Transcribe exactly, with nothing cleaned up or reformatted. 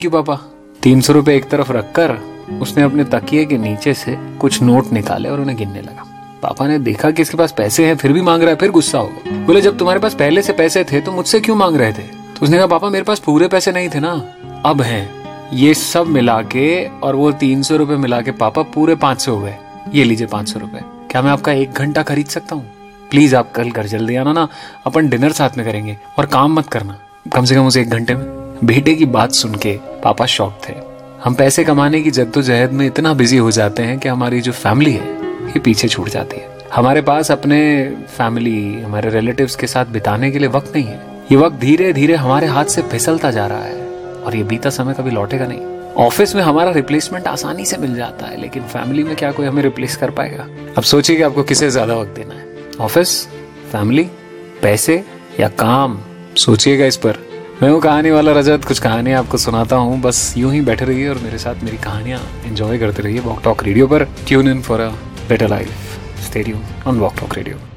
क्यों पापा? तीन सौ रुपए एक तरफ रखकर उसने अपने तकिए के नीचे से कुछ नोट निकाले और उन्हें गिनने लगा। पापा ने देखा कि इसके पास पैसे हैं फिर भी मांग रहा है, फिर गुस्सा हो गया। बोले जब तुम्हारे पास पहले से पैसे थे तो मुझसे क्यों मांग रहे थे? तो उसने कहा पापा मेरे पास पूरे पैसे नहीं थे ना, अब हैं। ये सब मिला के और वो तीन सौ रुपए मिला के पापा पूरे पांच सौ हो गए। ये लीजिए पांच सौ रुपए। क्या मैं आपका एक घंटा खरीद सकता हूँ? प्लीज आप कल घर जल्दी आना ना, अपन डिनर साथ में करेंगे और काम मत करना कम से कम उसे एक घंटे में। बेटे की बात सुन के पापा शॉक थे। हम पैसे कमाने की जद्दोजहद में इतना बिजी हो जाते हैं कि हमारी जो फैमिली है ये पीछे छूट जाती है। हमारे पास अपने फैमिली, हमारे रिलेटिव्स के साथ बिताने के लिए वक्त नहीं है। ये वक्त धीरे धीरे हमारे हाथ से फिसलता जा रहा है और ये बीता समय कभी लौटेगा नहीं। ऑफिस में हमारा रिप्लेसमेंट आसानी से मिल जाता है, लेकिन फैमिली में क्या कोई हमें रिप्लेस कर पाएगा? अब सोचिए कि आपको किसे ज्यादा वक्त देना है, ऑफिस, फैमिली, पैसे या काम? सोचिएगा इस पर। मैं हूँ कहानी वाला रजत, कुछ कहानियां आपको सुनाता हूँ। बस यूं ही बैठे रहिए और मेरे साथ मेरी कहानियां एंजॉय करते रहिए वॉक टॉक रेडियो पर। Tune in for a better life. Stay tuned on walk talk radio.